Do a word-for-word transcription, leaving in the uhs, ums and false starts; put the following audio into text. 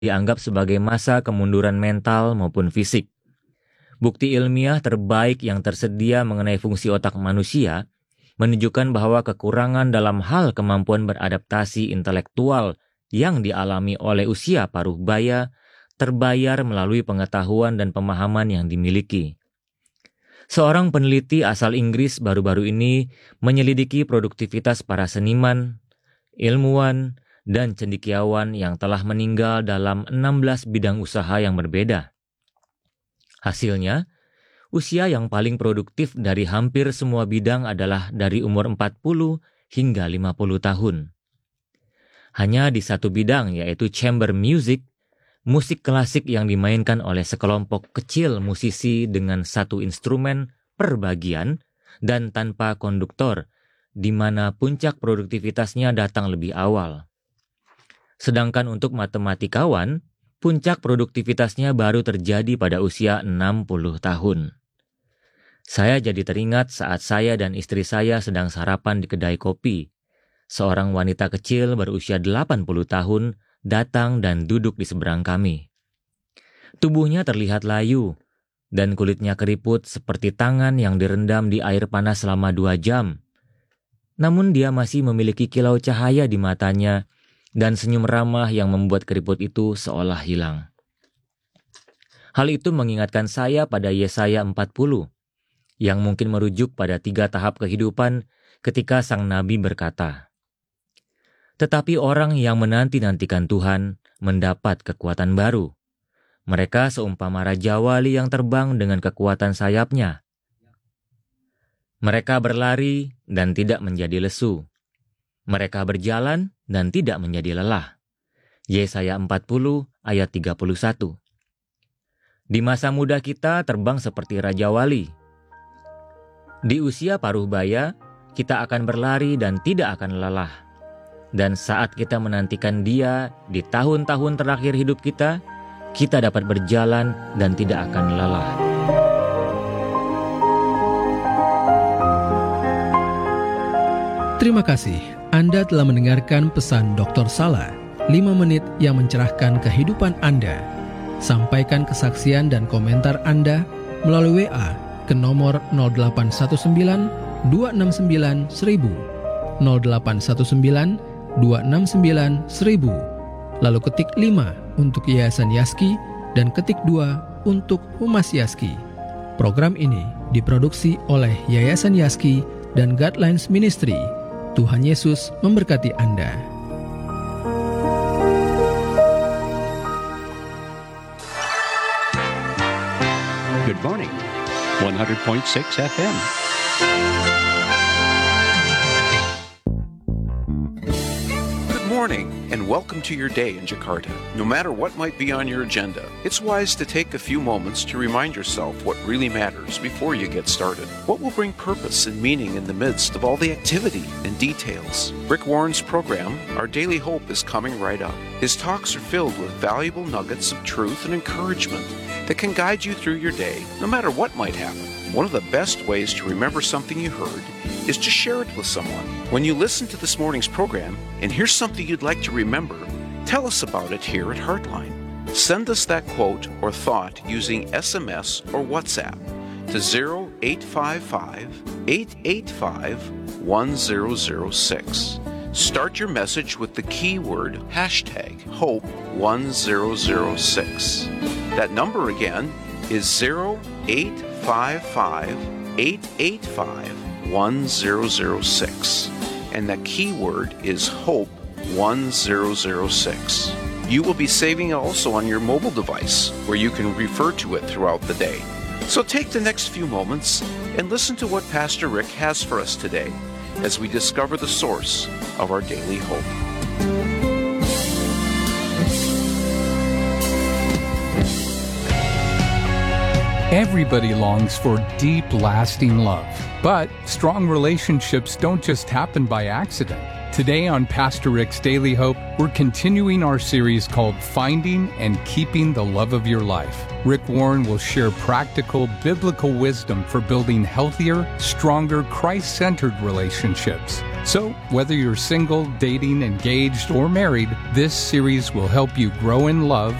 dianggap sebagai masa kemunduran mental maupun fisik. Bukti ilmiah terbaik yang tersedia mengenai fungsi otak manusia menunjukkan bahwa kekurangan dalam hal kemampuan beradaptasi intelektual yang dialami oleh usia paruh baya terbayar melalui pengetahuan dan pemahaman yang dimiliki. Seorang peneliti asal Inggris baru-baru ini menyelidiki produktivitas para seniman, ilmuwan, dan cendekiawan yang telah meninggal dalam enam belas bidang usaha yang berbeda. Hasilnya, usia yang paling produktif dari hampir semua bidang adalah dari umur empat puluh hingga lima puluh tahun. Hanya di satu bidang, yaitu chamber music, musik klasik yang dimainkan oleh sekelompok kecil musisi dengan satu instrumen per bagian dan tanpa konduktor, di mana puncak produktivitasnya datang lebih awal. Sedangkan untuk matematikawan, puncak produktivitasnya baru terjadi pada usia enam puluh tahun. Saya jadi teringat saat saya dan istri saya sedang sarapan di kedai kopi. Seorang wanita kecil berusia delapan puluh tahun datang dan duduk di seberang kami. Tubuhnya terlihat layu, dan kulitnya keriput seperti tangan yang direndam di air panas selama dua jam. Namun dia masih memiliki kilau cahaya di matanya, dan senyum ramah yang membuat keriput itu seolah hilang. Hal itu mengingatkan saya pada Yesaya empat puluh, yang mungkin merujuk pada tiga tahap kehidupan ketika sang nabi berkata, "Tetapi orang yang menanti-nantikan Tuhan mendapat kekuatan baru. Mereka seumpama raja wali yang terbang dengan kekuatan sayapnya. Mereka berlari dan tidak menjadi lesu. Mereka berjalan dan tidak menjadi lelah." Yesaya empat puluh ayat tiga puluh satu. Di masa muda kita terbang seperti Raja Wali. Di usia paruh baya, kita akan berlari dan tidak akan lelah. Dan saat kita menantikan Dia di tahun-tahun terakhir hidup kita, kita dapat berjalan dan tidak akan lelah. Terima kasih. Anda telah mendengarkan pesan doktor Sala, lima menit yang mencerahkan kehidupan Anda. Sampaikan kesaksian dan komentar Anda melalui W A ke nomor nol delapan satu sembilan dua enam sembilan seribu, nol delapan satu sembilan dua enam sembilan seribu, lalu ketik lima untuk Yayasan Yaski dan ketik dua untuk Humas Yaski. Program ini diproduksi oleh Yayasan Yaski dan Guidelines Ministry. Tuhan Yesus memberkati Anda. Good morning, one hundred point six F M. Good morning and welcome to your day in Jakarta. No matter what might be on your agenda, it's wise to take a few moments to remind yourself what really matters before you get started. What will bring purpose and meaning in the midst of all the activity and details? Rick Warren's program, Our Daily Hope, is coming right up. His talks are filled with valuable nuggets of truth and encouragement that can guide you through your day, no matter what might happen. One of the best ways to remember something you heard is to share it with someone. When you listen to this morning's program and here's something you'd like to remember, tell us about it here at Heartline. Send us that quote or thought using S M S or WhatsApp to zero eight five five, eight eight five, one zero zero six. Start your message with the keyword hashtag hope one zero zero six. That number again is zero eight five five, eight eight five, one zero zero six. And the keyword is hope one zero zero six. You will be saving it also on your mobile device where you can refer to it throughout the day. So take the next few moments and listen to what Pastor Rick has for us today as we discover the source of our daily hope. Everybody longs for deep, lasting love. But strong relationships don't just happen by accident. Today on Pastor Rick's Daily Hope, we're continuing our series called Finding and Keeping the Love of Your Life. Rick Warren will share practical biblical wisdom for building healthier, stronger, Christ-centered relationships. So, whether you're single, dating, engaged, or married, this series will help you grow in love